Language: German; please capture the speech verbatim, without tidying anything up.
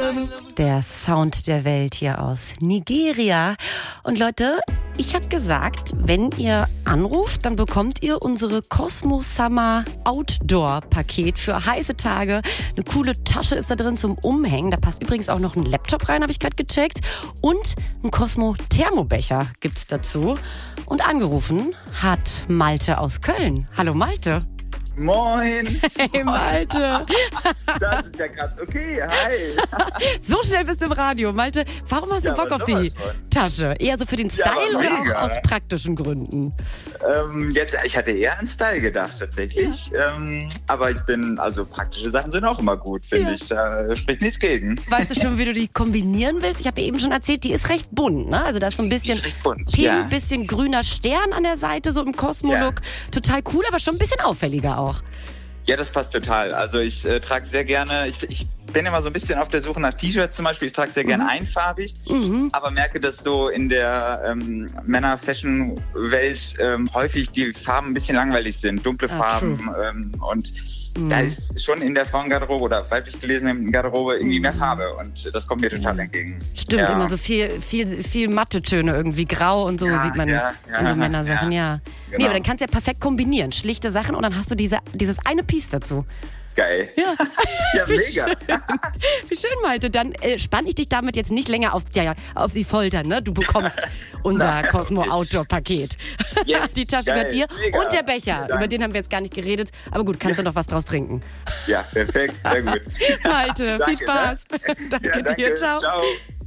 Der Sound der Welt hier aus Nigeria. Und Leute, ich habe gesagt, wenn ihr anruft, dann bekommt ihr unsere Cosmo Summer Outdoor Paket für heiße Tage. Eine coole Tasche ist da drin zum Umhängen. Da passt übrigens auch noch ein Laptop rein, habe ich gerade gecheckt. Und ein Cosmo Thermobecher gibt's dazu. Und angerufen hat Malte aus Köln. Hallo Malte. Moin! Hey Malte! Das ist ja krass. Okay, hi! So schnell bist du im Radio. Malte, warum hast du Ja, Bock aber auf die sowas von. Tasche? Eher so für den Ja, Style aber oder mega. auch aus praktischen Gründen? Ähm, jetzt, ich hatte eher an Style gedacht, tatsächlich. Ähm, aber ich bin, also praktische Sachen sind auch immer gut, finde Ja. ich. Da spricht nichts gegen. Weißt du schon, wie du die kombinieren willst? Ich habe eben schon erzählt, die ist recht bunt, ne? Also da ist so ein bisschen Die ist recht bunt, pink, ja. bisschen grüner Stern an der Seite, so im Cosmo-Look. Total cool, aber schon ein bisschen auffälliger auch. Ja, das passt total. Also ich äh, trage sehr gerne, ich, ich bin immer so ein bisschen auf der Suche nach T-Shirts zum Beispiel. Ich trage sehr gerne einfarbig, Mhm. aber merke, dass so in der ähm, Männer-Fashion-Welt ähm, häufig die Farben ein bisschen langweilig sind. Dunkle Ah, Farben ähm, und Mhm. da ist schon in der Frauengarderobe oder weiblich gelesenen Garderobe irgendwie mehr Farbe und das kommt mir total Mhm. entgegen. Stimmt, ja. immer so viel, viel, viel matte Töne irgendwie, grau und so Ja, sieht man ja, ja, in so Männersachen, ja. ja. Nee, Genau. aber dann kannst du ja perfekt kombinieren. Schlichte Sachen und dann hast du diese, dieses eine Piece dazu. Geil. Ja, Ja, Wie mega. schön. Wie schön, Malte. Dann äh, spann ich dich damit jetzt nicht länger auf, ja, ja, auf die Folter, ne? Du bekommst unser Nein, Cosmo okay. Outdoor Paket. Yes, Die Tasche geil, gehört dir mega. und der Becher. Vielen Dank. Über den haben wir jetzt gar nicht geredet. Aber gut, kannst du noch was draus trinken. Ja, perfekt, sehr gut. Malte, viel Danke, Spaß. ne? danke, Ja, danke. dir, ciao. Ciao.